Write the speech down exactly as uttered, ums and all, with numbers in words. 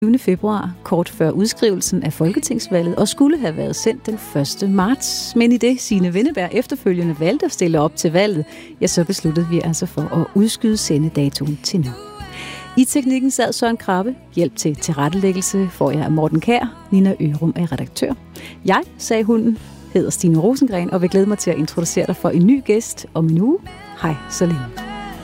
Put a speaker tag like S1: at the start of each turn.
S1: tyvende februar, kort før udskrivelsen af folketingsvalget, og skulle have været sendt den første marts. Men i det Signe Wenneberg efterfølgende valgte at stille op til valget, ja, så besluttede vi altså for at udskyde sendedatoen til nu. I teknikken sad Søren Krabbe. Hjælp til tilrettelæggelse får jeg af Morten Kjær. Nina Ørum er redaktør. Jeg, sagde hunden, hedder Stine Rosengren og vil glæde mig til at introducere dig for en ny gæst om en uge. Hej så længe.